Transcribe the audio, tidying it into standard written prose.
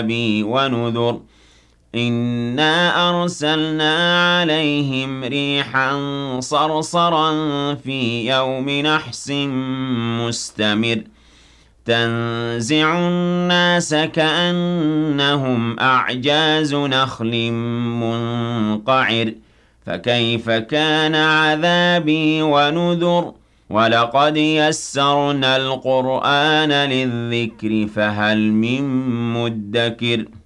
عذابي ونذر إنا أرسلنا عليهم ريحا صرصرا في يوم نحس مستمر تنزع الناس كأنهم أعجاز نخل منقعر فكيف كان عذابي ونذر ولقد يسرنا القرآن للذكر فهل من مدكر